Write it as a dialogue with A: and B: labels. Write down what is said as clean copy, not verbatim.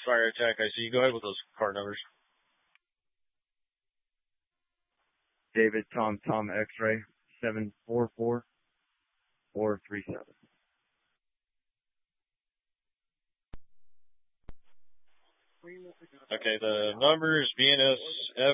A: Fire Attack IC. Go ahead with those card numbers.
B: David Tom X-Ray 744437.
A: Okay, the numbers BNS